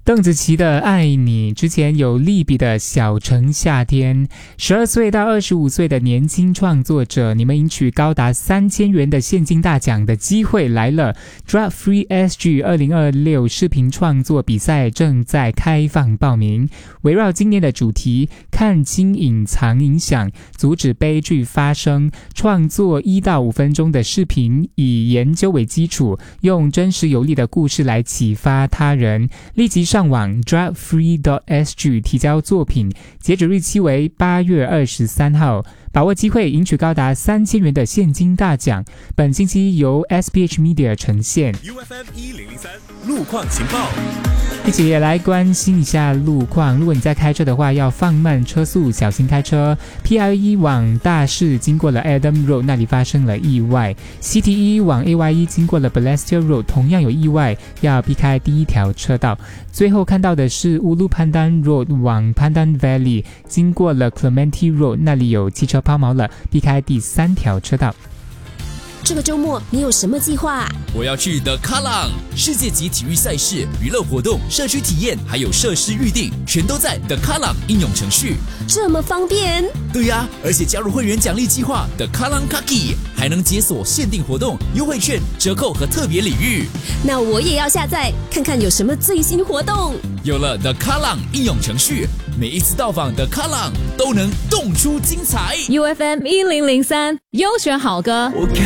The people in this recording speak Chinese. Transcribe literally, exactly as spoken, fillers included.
邓紫棋的《爱你》，之前有利比的《小城夏天》，十二岁到二十五岁的年轻创作者，你们赢取高达三千元的现金大奖的机会来了。Drop Free S G 二零二六视频创作比赛正在开放报名，围绕今年的主题“看清隐藏影响，阻止悲剧发生”，创作一到五分钟的视频，以研究为基础，用真实有力的故事来启发他人。立即上网 drop free dot s g 提交作品，截止日期为八月二十三号，把握机会赢取高达三千元的现金大奖。本星期由 S B H Media 呈现。 U F M 一零零三路况情报， 一起也来关心一下路况。如果你在开车的话，要放慢车速，小心开车。P I E 往大市经过了 Adam Road， 那里发生了意外。C T E 往 A Y E 经过了 Balestier Road， 同样有意外，要避开第一条车道。最后看到的是乌鲁潘丹 Road 往潘丹 Valley， 经过了 Clementi Road， 那里有汽车抛锚了，避开第三条车道。 这个周末你有什么计划？ 我要去 The Kallang 世界级体育赛事、娱乐活动、社区体验，还有设施预定，全都在 The Kallang 应用程序。 这么方便？ 对呀，而且加入会员奖励计划 The Kallang Kaki， 还能解锁限定活动、优惠券、折扣和特别礼遇。 那我也要下载，看看有什么最新活动。 有了 The Kallang 应用程序，每一次到访 The Kallang 都能动出精彩。 U F M 一零零三优选好歌。